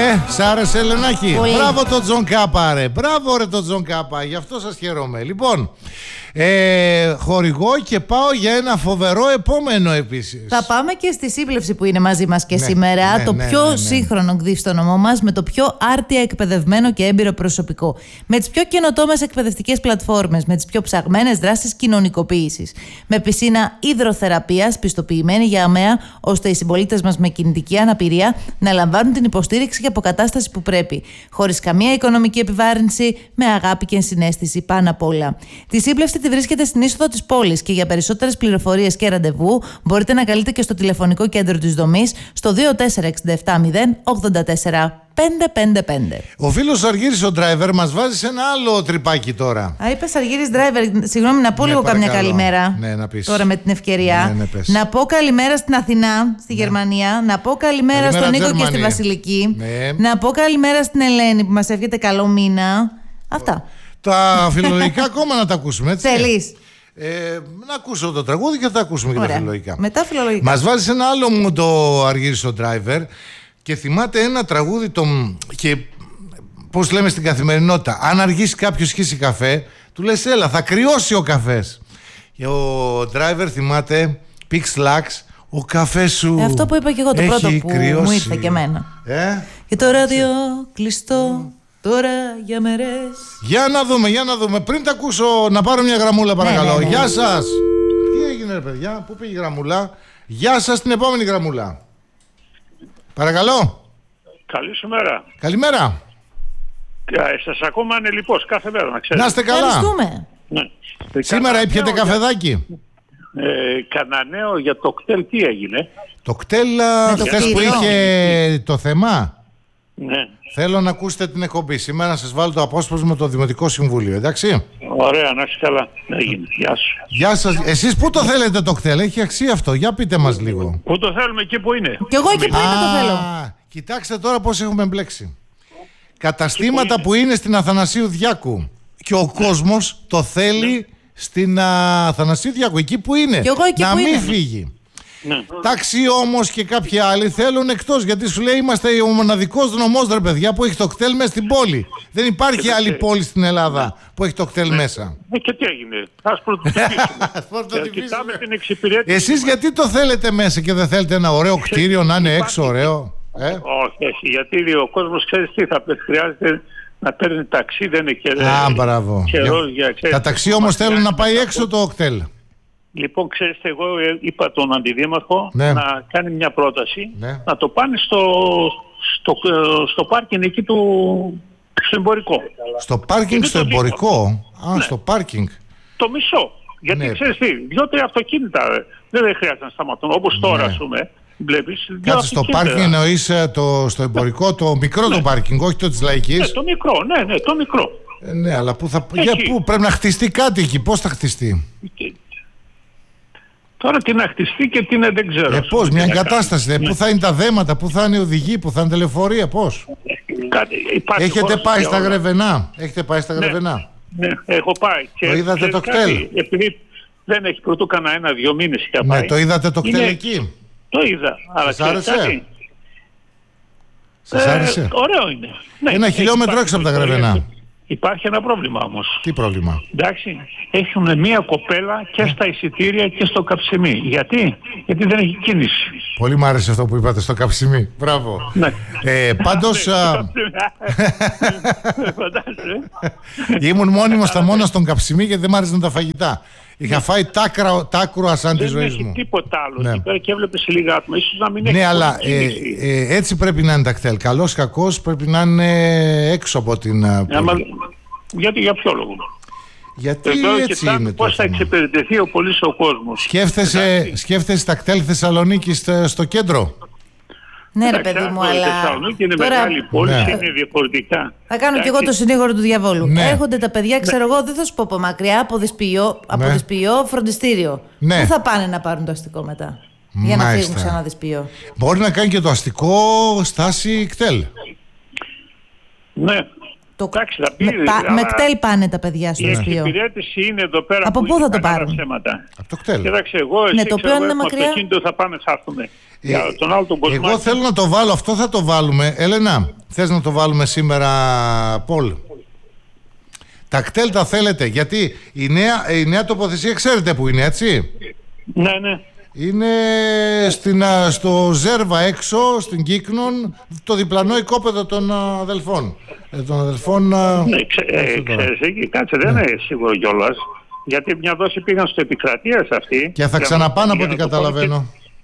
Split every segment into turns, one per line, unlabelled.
Σ' άρεσε, Ελενάκη?
Πολύ.
Μπράβο το Τζον Κάπα, ρε. Μπράβο, ρε το Τζον Κάπα. Γι' αυτό σας χαίρομαι. Λοιπόν, χορηγώ και πάω για ένα φοβερό επόμενο επίσης.
Θα πάμε και στη σύμπλευση που είναι μαζί μας και σήμερα. Το πιο σύγχρονο γκδί στο νομό μας, με το πιο άρτια εκπαιδευμένο και έμπειρο προσωπικό. Με τις πιο καινοτόμες εκπαιδευτικές πλατφόρμες, με τις πιο ψαγμένες δράσεις κοινωνικοποίησης. Με πισίνα υδροθεραπείας πιστοποιημένη για ΑΜΕΑ, ώστε οι συμπολίτες μας με κινητική αναπηρία να λαμβάνουν την υποστήριξη και αποκατάσταση που πρέπει. Χωρίς καμία οικονομική επιβάρυνση, με αγάπη και ενσυναίσθηση πάνω απ' όλα. Τη σύμπλευση τη βρίσκεται στην είσοδο της πόλης και για περισσότερες πληροφορίες και ραντεβού μπορείτε να καλείτε και στο τηλεφωνικό κέντρο της δομής στο 2467 084 555.
Ο φίλος Αργύρης ο driver μας βάζει σε ένα άλλο τρυπάκι τώρα.
Είπες Αργύρης driver, συγγνώμη να πω λίγο καμιά καλημέρα.
Ναι, να πεις.
Τώρα με την ευκαιρία.
Ναι, πες.
Να πω καλημέρα στην Αθηνά, στη Γερμανία. Να πω καλημέρα στον Νίκο και στη Βασιλική.
Ναι.
Να πω καλημέρα στην Ελένη που μας εύχεται καλό μήνα. Αυτά.
Τα φιλολογικά ακόμα να τα ακούσουμε, έτσι.
Θέλεις?
Να ακούσω το τραγούδι και θα τα ακούσουμε και τα φιλολογικά.
Μετά φιλολογικά.
Μας βάζει ένα άλλο μου το Αργύρης ο driver και θυμάται ένα τραγούδι και πώς λέμε στην καθημερινότητα. Αν αργήσει κάποιος χύσει καφέ, του λες έλα, θα κρυώσει ο καφές. Και ο driver θυμάται Pix Lux, ο καφές σου.
Αυτό που είπα και εγώ, το πρώτο που
κρυώσει.
μου ήρθε και εμένα. Και το ράδιο κλειστό. Τώρα για μερές.
Για να δούμε. Πριν τα ακούσω, να πάρω μια γραμμούλα, παρακαλώ.
Ναι.
Γεια σας. Τι έγινε, ρε παιδιά, πού πήγε η γραμμούλα? Γεια σας, την επόμενη γραμμούλα. Παρακαλώ.
Καλή σου μέρα.
Καλημέρα.
Σας ακόμα ανελιπώς κάθε μέρα, να ξέρετε.
Να είστε καλά.
Ευχαριστούμε.
Ναι.
Σήμερα ήπιατε καφεδάκι?
Κανένα νέο για το κτέλ, τι έγινε?
Το κτέλ,
το
χθες που
κτίριο.
είχε το θέμα.
Ναι.
Θέλω να ακούσετε την εκπομπή. Σήμερα να σας βάλω το απόσπασμα με το Δημοτικό Συμβούλιο, εντάξει.
Ωραία, να είσαι καλά. Έγινε. Γεια σου.
Γεια σας. Εσείς πού το θέλετε το κτέλ? Έχει αξία αυτό. Για πείτε μας λίγο.
Πού το θέλουμε, εκεί που είναι.
Κι εγώ εκεί που είναι το θέλω.
Κοιτάξτε τώρα πώς έχουμε μπλέξει. Καταστήματα που είναι στην Αθανασίου Διάκου και ο κόσμος το θέλει στην Αθανασίου Διάκου, εκεί που είναι.
Κι εγώ εκεί
να
που
μην
είναι.
φύγει.
Ναι.
Ταξί όμως και κάποιοι άλλοι θέλουν εκτός, γιατί σου λέει είμαστε ο μοναδικός δρομός, ρε παιδιά, που έχει το κτέλ μέσα στην πόλη. Δεν υπάρχει άλλη πόλη στην Ελλάδα που έχει το κτέλ μέσα.
Και τι έγινε? Ας πρωτοτυπήσουμε. Κοιτάμε την εξυπηρέτηση.
Εσείς γιατί το θέλετε μέσα και δεν θέλετε ένα ωραίο κτίριο να είναι έξω ωραίο?
Όχι, γιατί ο κόσμος ξέρει τι θα χρειάζεται να παίρνει ταξί, δεν είναι και
μπράβο. Τα ταξί όμως θέλουν να πάει έξω το κτέλ.
Λοιπόν, ξέρετε, εγώ είπα τον Αντιδήμαρχο να κάνει μια πρόταση, να το πάνε στο πάρκινγκ εκεί στο εμπορικό.
Στο πάρκινγκ στο εμπορικό?
Ναι.
Στο πάρκινγκ.
Το μισό. Γιατί ξέρεις τι, 2-3 αυτοκίνητα δεν χρειάζεται να σταματούν. Όπως τώρα, ας πούμε, βλέπεις.
Κάτσε, στο πάρκινγκ εννοείς στο εμπορικό, το μικρό το πάρκινγκ, όχι το της Λαϊκής.
Το μικρό, ναι, το μικρό.
Ναι, αλλά για πού πρέπει να χτιστεί κάτι εκεί, πώς θα χτιστεί?
Τώρα τι να χτιστεί και τι να δεν ξέρω.
Πώς, μια εγκατάσταση, πού θα είναι τα δέματα, πού θα είναι οι οδηγοί, πού θα είναι τα λεωφορεία, πώς? Έχετε πάει στα Γρεβενά?
Ναι, έχω πάει.
Το είδατε το κτέλ?
Επειδή δεν έχει πρωτού κανένα 1-2 μήνες είχα πάει.
Ναι, το είδατε το κτέλ εκεί?
Το είδα.
Σας άρεσε? Σας άρεσε?
Ωραίο είναι.
Ένα χιλιόμετρο έξω από τα Γρεβενά.
Υπάρχει ένα πρόβλημα όμως.
Τι πρόβλημα?
Εντάξει, έχουν μία κοπέλα και στα εισιτήρια και στο καψιμί. Γιατί δεν έχει κίνηση.
Πολύ μου άρεσε αυτό που είπατε, στο καψιμί. Μπράβο.
Ναι.
Πάντως ήμουν μόνιμος μόνο στον καψιμί γιατί δεν μ' άρεσαν τα φαγητά. Είχα φάει τα κρουασάν της ζωής μου.
Δεν έχει τίποτα άλλο. Ναι. Και έβλεπες λίγα άτομα. Ίσως να μην έχει.
Ναι, αλλά έτσι πρέπει να είναι τα κτέλ. Καλός κακός πρέπει να είναι έξω από την πόλη.
Γιατί, για ποιο λόγο?
Γιατί έτσι είναι.
Πώς θα εξυπηρετηθεί ο πολίτης ο κόσμος.
Σκέφτεσαι τα κτέλ Θεσσαλονίκης στο κέντρο?
Ναι, ρε παιδί μου, αλλά.
Είναι μεγάλη πόλη, είναι διαφορετικά.
Θα κάνω κι εγώ το συνήγορο του διαβόλου. Έρχονται τα παιδιά, ξέρω εγώ, δεν θα σου πω από μακριά, από δυσποιό, φροντιστήριο. Πού θα πάνε να πάρουν το αστικό μετά? Για να φύγουν ξανά δυσποιό.
Μπορεί να κάνει και το αστικό στάση κτέλ.
Ναι.
Με κτέλ πάνε τα παιδιά στο δυσποιό.
Η εξυπηρέτηση είναι εδώ πέρα.
Από πού θα το πάρουν?
Από το κτέλ.
Κοίταξε, εγώ
το οποίο είναι μακριά.
αυτοκίνητο θα πάμε, θα έρθουμε. Για τον άλλο τον κόσμο.
Εγώ θέλω να το βάλω, αυτό θα το βάλουμε. Έλενα, Θες να το βάλουμε σήμερα, Πολ? Τα κτέλ τα θέλετε, γιατί η νέα τοποθεσία ξέρετε που είναι, έτσι?
Ναι.
Είναι στο Ζέρβα έξω, στην Κύκνον, το διπλανό οικόπεδο των αδελφών.
Ναι, ξέρεις, κάτσε, δεν είναι σίγουρο κιόλας. Γιατί μια δόση πήγαν στο Επικρατείας αυτή.
Και θα ξαναπάνε από ό,τι καταλαβαίνω.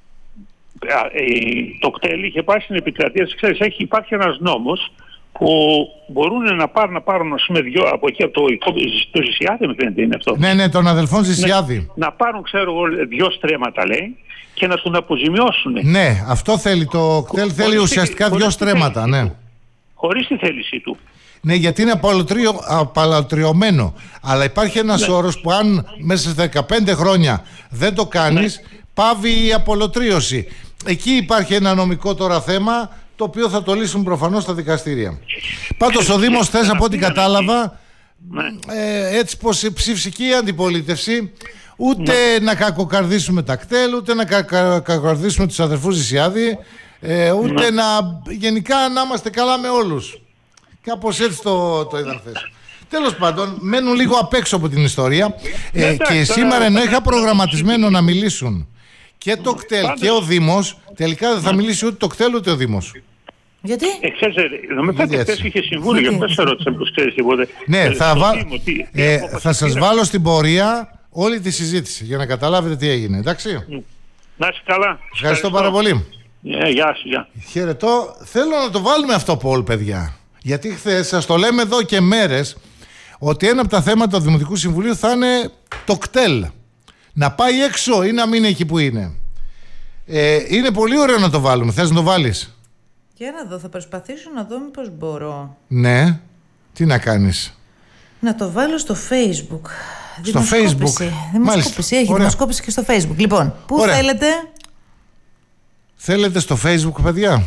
Το κτέλ είχε πάει στην Επικρατεία. Ξέρεις, υπάρχει ένας νόμος που μπορούν να πάρουν ας πούμε, από εκεί, από το Ζησιάδη, με φαίνεται είναι αυτό.
Ναι, των αδελφών Ζησιάδη.
Να πάρουν, ξέρω εγώ, 2 στρέμματα, λέει, και να τον αποζημιώσουν.
Ναι, αυτό θέλει το κτέλ, θέλει ουσιαστικά 2 στρέμματα, ναι.
Χωρίς τη θέλησή του.
Ναι, γιατί είναι απαλωτριωμένο. Αλλά υπάρχει ένας όρος που αν μέσα σε 15 χρόνια δεν το κάνεις, πάβει η απολωτρίωση. Εκεί υπάρχει ένα νομικό τώρα θέμα, το οποίο θα το λύσουν προφανώς στα δικαστήρια. Πάντως ο Δήμος θες, από ό,τι κατάλαβα, έτσι πως η ψηφική αντιπολίτευση, ούτε να κακοκαρδίσουμε τα κτέλ, ούτε να κακοκαρδίσουμε τους αδερφούς Ζησιάδη, ούτε γενικά να είμαστε καλά με όλους. Κάπως έτσι το είδαν χθες. Τέλος πάντων, μένουν λίγο απ' έξω από την ιστορία και σήμερα, ενώ είχα προγραμματισμένο να μιλήσουν και το κτέλ και ο Δήμος, τελικά δεν θα μιλήσει ούτε το κτέλ ούτε ο Δήμος.
Γιατί?
Νομίζω ότι χθες είχε συμβούλιο, γι' αυτό σε ρώτησα πως ξέρεις τίποτε.
Ναι, θα σας βάλω στην πορεία όλη τη συζήτηση για να καταλάβετε τι έγινε, εντάξει?
Να είσαι καλά.
Ευχαριστώ πάρα πολύ.
Γεια σου, γεια.
Χαιρετώ. Θέλω να το βάλουμε αυτό, Πολ, παιδιά. Γιατί χθες σας το λέμε εδώ και μέρες ότι ένα από τα θέματα του Δημοτικού Συμβουλίου θα είναι το κτέλ. Να πάει έξω ή να μείνει εκεί που είναι. Είναι πολύ ωραίο να το βάλουμε. Θες να το βάλεις?
Για να δω, θα προσπαθήσω να δω μήπως μπορώ.
Ναι. Τι να κάνεις?
Να το βάλω στο Facebook.
Στο Facebook.
Δημοσκόπηση. Έχει δημοσκόπηση και στο Facebook. Λοιπόν, πού θέλετε?
Θέλετε στο Facebook, παιδιά?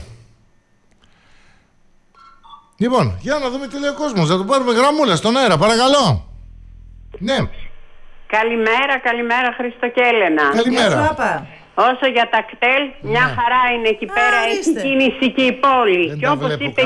Λοιπόν, για να δούμε τι λέει ο κόσμος. Να το πάρουμε γραμμούλα στον αέρα, παρακαλώ. Ναι.
Καλημέρα Χρήστο και Έλενα.
Καλημέρα.
Όσο για τα κτέλ, μια χαρά είναι εκεί πέρα, έχει κίνηση και η πόλη. Και όπως είπε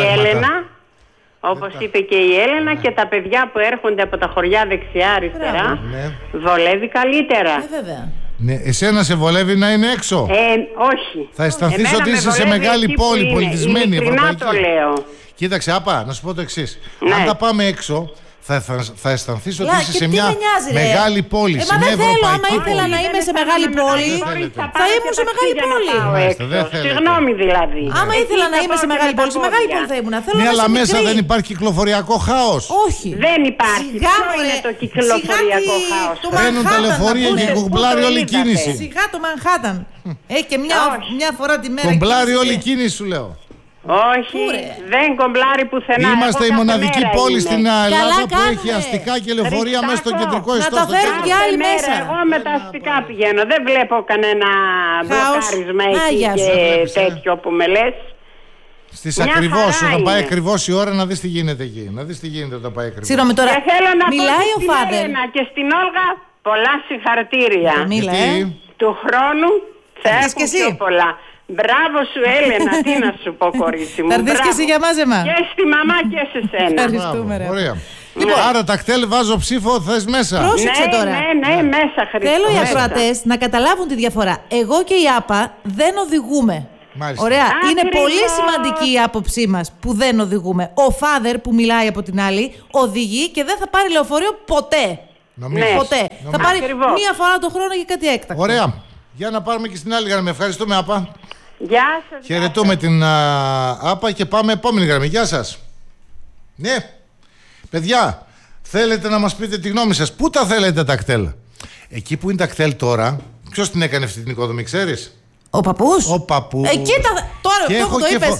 και η Έλενα, και τα παιδιά που έρχονται από τα χωριά δεξιά-αριστερά, βολεύει καλύτερα.
Βέβαια.
Ναι, εσένα σε βολεύει να είναι έξω?
Όχι.
Θα αισθανθείς ότι είσαι σε μεγάλη πόλη, πολιτισμένη, ευρωπαϊκή.
Το λέω.
Κοίταξε, Άπα, να σου πω το εξής. Αν τα πάμε έξω, θα αισθανθείς ότι είσαι σε μια μεγάλη πόλη, σε μια ευρωπαϊκή πόλη.
Άμα ήθελα να είμαι σε μεγάλη πόλη, θα ήμουν σε μεγάλη πόλη.
Συγγνώμη δηλαδή.
Άμα ήθελα να είμαι σε μεγάλη πόλη, σε μεγάλη πόλη θα ήμουν.
Ναι, αλλά μέσα δεν υπάρχει κυκλοφοριακό χάος.
Όχι.
Δεν υπάρχει. Ποιο είναι το κυκλοφοριακό χάος?
Παίρνουν τα λεωφορεία και κομπλάρει όλη η κίνηση.
Σιγά το Μανχάταν. Έχει και μια φορά τη μέρα.
Κομπλάρει όλη η κίνηση, σου λέω.
Όχι, δεν κομπλάρει πουθενά.
Είμαστε η μοναδική πόλη στην Ελλάδα που έχει αστικά και λεωφορεία μέσα στο κεντρικό ιστό.
Να τα φέρουν και άλλοι μέσα.
Εγώ με τα αστικά πηγαίνω. Δεν βλέπω κανένα μπλοκάρισμα εκεί και τέτοιο που με λες.
Στις ακριβώς, όταν πάει ακριβώς η ώρα, να δεις τι γίνεται εκεί. Να δεις τι γίνεται όταν πάει ακριβώς.
Συγγνώμη τώρα.
Και θέλω να
μιλάει
πω
ο Φάδερ.
Και στην Όλγα πολλά συγχαρητήρια. Του χρόνου θα έχουν πιο πολλά. Μπράβο σου, Έλενα, τι να σου πω, κορίτσι μου.
Θα έρθεις και εσύ για μάζεμα.
Και στη μαμά και σε σένα.
Ευχαριστούμε, ρε.
Ωραία. Άρα τα κτέλ βάζω ψήφο, θες μέσα.
Πρόσεξε τώρα.
Ναι, μέσα, Χρήστο.
Θέλω οι ακροατές να καταλάβουν τη διαφορά. Εγώ και η Άπα δεν οδηγούμε.
Μάλιστα.
Ωραία. Είναι πολύ σημαντική η άποψή μας που δεν οδηγούμε. Ο Φάδερ που μιλάει από την άλλη οδηγεί και δεν θα πάρει λεωφορείο ποτέ. Ποτέ. Θα πάρει μία φορά το χρόνο για κάτι έκτακτο.
Ωραία. Για να πάρουμε και στην άλλη γραμμή. Ευχαριστούμε, Άπα.
Γεια σας.
Χαιρετούμε την Άπα και πάμε επόμενη γραμμή. Γεια σας. Ναι. Παιδιά, θέλετε να μας πείτε τη γνώμη σας? Πού τα θέλετε τα κτέλ? Εκεί που είναι τα κτέλ τώρα, ποιος την έκανε αυτή την οικοδομή, ξέρεις?
Ο παππούς.
Ο παππούς.
Εκεί τα... Τώρα το είπες.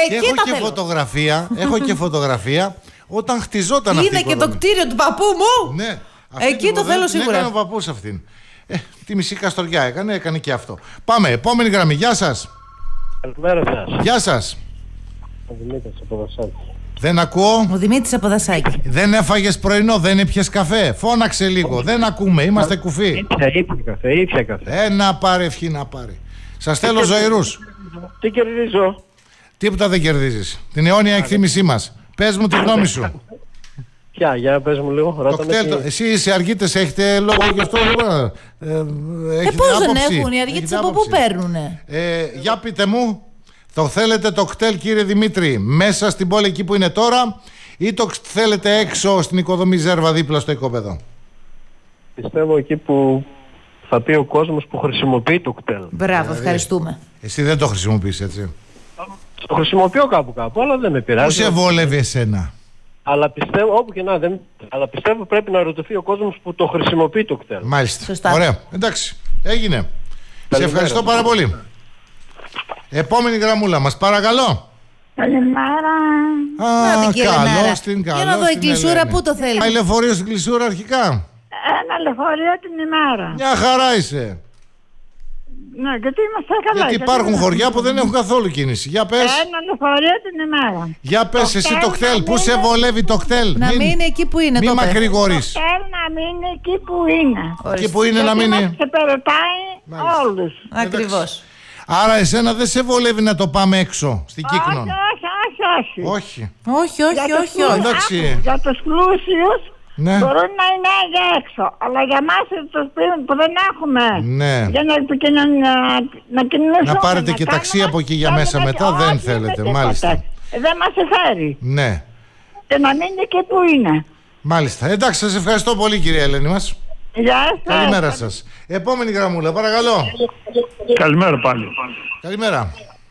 Έχω και φωτογραφία όταν χτιζόταν αυτή η οικοδομή.
Είναι και το κτίριο του παππού μου.
Ναι.
Εκεί το θέλω σίγουρα.
Έκανε ο παππούς αυτήν. Τη μισή Καστοριά έκανε και αυτό. Πάμε, επόμενη γραμμή. Γεια σας.
Καλημέρα σας.
Γεια σας.
Ο Δημήτρης από Δασάκη.
Δεν ακούω.
Ο Δημήτρης από Δασάκη.
Δεν έφαγες πρωινό, δεν έπιες καφέ? Φώναξε λίγο. Δεν ακούμε, είμαστε κουφοί.
Ήπια καφέ.
Να πάρει ευχή να πάρει. Σας θέλω ζωηρούς.
Τι κερδίζω?
Τίποτα δεν κερδίζεις. Την αιώνια εκτίμησή μας. Πες μου τη γνώμη σου.
Για πες μου λίγο.
Εσύ οι Αργίτες έχετε λόγο γι' αυτό?
Πώς δεν έχουν οι Αργίτες, από πού παίρνουνε?
Για πείτε μου, το θέλετε το κτέλ, κύριε Δημήτρη, μέσα στην πόλη εκεί που είναι τώρα, ή το θέλετε έξω στην οικοδομή Ζέρβα δίπλα στο οικόπεδο?
Πιστεύω εκεί που θα πει ο κόσμος που χρησιμοποιεί το κτέλ.
Μπράβο, ευχαριστούμε.
Εσύ δεν το χρησιμοποιείς, έτσι?
Το χρησιμοποιώ κάπου, αλλά δεν με πειράζει.
Πού σε βόλευε εσένα?
Αλλά πιστεύω, όπου και να δεν. Αλλά πιστεύω πρέπει να ρωτηθεί ο κόσμος που το χρησιμοποιεί το κτέλ.
Μάλιστα.
Σωστά.
Ωραία. Εντάξει. Έγινε. Σε ευχαριστώ πάρα πολύ. Επόμενη γραμμούλα μας, παρακαλώ.
Καλημέρα.
Καλώς την.
Για να δω η κλεισούρα πού το θέλει.
Πάει λεωφορείο στην κλεισούρα αρχικά?
Ένα λεωφορείο την ημέρα.
Μια χαρά είσαι.
Ναι, γιατί είμαστε καλά.
Γιατί υπάρχουν χωριά που δεν έχουν καθόλου κίνηση. Για πες.
Ένα λεωφορείο την ημέρα.
Για πες εσύ το κτέλ. Πού σε βολεύει το κτέλ?
Να μείνει εκεί που είναι.
Μην μακρηγορείς.
Το κτέλ να μείνει εκεί που είναι.
Εκεί που είναι να μείνει.
Γιατί σε περπατάει όλους.
Ακριβώς.
Άρα εσένα δεν σε βολεύει να το πάμε έξω στην Κύκνο?
Όχι.
Όχι.
Εντάξει.
Για τους πλούσιους
Ναι.
μπορούν να είναι για έξω. Αλλά για εμάς που δεν έχουμε.
Ναι.
Για να κινηθούμε.
Να πάρετε και ταξί από εκεί για μέσα μετά δεν θέλετε. Μάλιστα.
Δεν μας εφέρει.
Ναι.
Και να μείνει εκεί που είναι.
Μάλιστα. Εντάξει, σας ευχαριστώ πολύ, κυρία Ελένη μας.
Γεια σας.
Καλημέρα σας. Επόμενη γραμμούλα, παρακαλώ.
Καλημέρα πάλι.
Καλημέρα.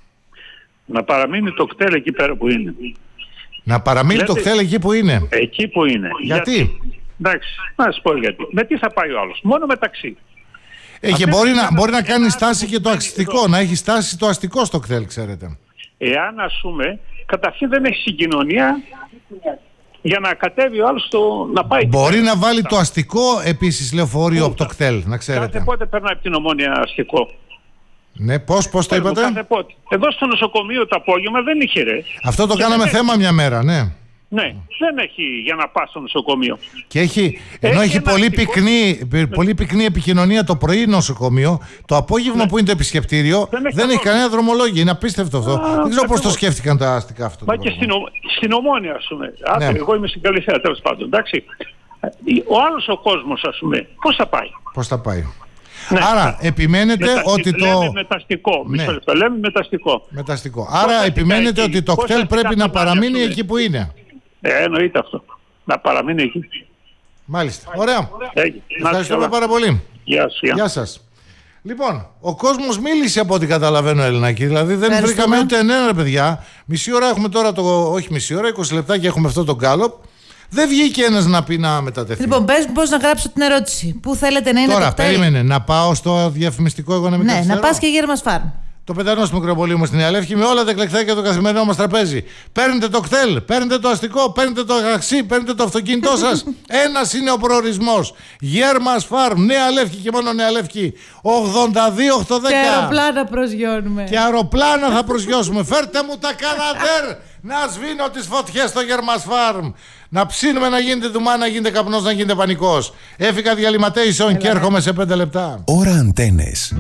Να παραμείνει το κτέλ εκεί πέρα που είναι.
Να παραμείνει το κτέλ εκεί που είναι.
Εκεί που είναι.
Γιατί?
Εντάξει, να σας πω γιατί. Με τι θα πάει ο άλλος? Μόνο με ταξί.
Και μπορεί να κάνει στάση και το αστικό. Να έχει στάση το αστικό στο κτέλ, ξέρετε.
Εάν ας πούμε, καταρχήν δεν έχει συγκοινωνία για να κατέβει ο άλλος να πάει.
Μπορεί να βάλει το αστικό επίσης λεωφορείο από το κτέλ, να ξέρετε.
Κάθε πότε περνάει από την Ομόνια αστικό.
Ναι, πώς το είπατε?
Κάθε πότε. Εδώ στο νοσοκομείο το απόγευμα δεν είχε ρε.
Αυτό το κάναμε θέμα μια μέρα, ναι.
Ναι, δεν έχει για να πας στο νοσοκομείο.
Και ενώ έχει πολύ πυκνή επικοινωνία το πρωί νοσοκομείο, το απόγευμα που είναι το επισκεπτήριο δεν έχει κανένα δρομολόγιο. Είναι απίστευτο αυτό. Δεν ξέρω πώς το σκέφτηκαν τα αστικά αυτό.
Μα και στην Ομόνια, ας πούμε.
Ναι.
Εγώ είμαι στην Καλυθέα, τέλος πάντων. Εντάξει. Ο άλλος ο κόσμος, ας πούμε, πώς θα πάει?
Πώς θα πάει?
Ναι.
Άρα επιμένετε ότι το.
Λέμε μεταστικό.
Ναι.
Λέμε μεταστικό.
Μεταστικό. Άρα επιμένετε ότι το κτέλ πρέπει να παραμείνει εκεί που είναι.
Εννοείται αυτό. Να παραμείνει εκεί.
Μάλιστα. Ωραία. Ευχαριστούμε
καλά.
πάρα πολύ.
Γεια
σας. Λοιπόν, ο κόσμος μίλησε από ό,τι καταλαβαίνω, Ελληνάκη. Δηλαδή δεν βρήκαμε ούτε ένα, παιδιά. Μισή ώρα έχουμε τώρα όχι μισή ώρα, 20 λεπτά και έχουμε αυτό το γκάλοπ. Δεν βγήκε ένας να πει να μετατεθεί.
Λοιπόν, πες πώς να γράψω την ερώτηση. Πού θέλετε να είναι
τώρα,
το κτέλ?
περίμενε. Να πάω στο διαφημιστικό εγώ να μην καθυστερώ.
Ναι, να πας και Γέρμας Φάρμ.
Το πετανό στο μικροπολείο μου στην Νέα Λεύκη με όλα τα εκλεκτάκια το καθημερινό μας τραπέζι. Παίρνετε το κτέλ, παίρνετε το αστικό, παίρνετε το ταξί, παίρνετε το αυτοκίνητό σας. Ένας είναι ο προορισμός. Γέρμας Φάρμ, Νέα Λεύκη και μόνο Νέα Λεύκη. 82-810.
Και αεροπλάνα προσγειώνουμε.
Και αεροπλάνα θα προσγειώσουμε. Φέρτε μου τα κανατέρ να σβήνω τις φωτιές στο Γέρμας Φάρμ. Να ψήνουμε, να γίνεται ντουμά, να γίνεται καπνός, να γίνεται πανικός. Έφυγα διαλυματέισον και έρχομαι σε 5 λεπτά.
Ώρα Αντένες.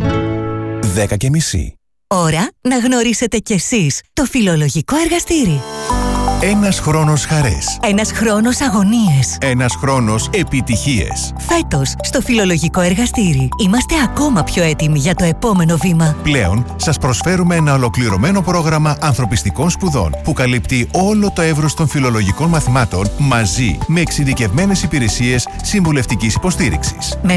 10:30.
Ώρα να γνωρίσετε κι εσείς το φιλολογικό εργαστήρι.
Ένας χρόνος χαρές.
Ένας χρόνος αγωνίες.
Ένας χρόνος επιτυχίες.
Φέτος, στο φιλολογικό εργαστήρι, είμαστε ακόμα πιο έτοιμοι για το επόμενο βήμα.
Πλέον, σας προσφέρουμε ένα ολοκληρωμένο πρόγραμμα ανθρωπιστικών σπουδών που καλύπτει όλο το εύρος των φιλολογικών μαθημάτων μαζί με εξειδικευμένες υπηρεσίες συμβουλευτικής υποστήριξης.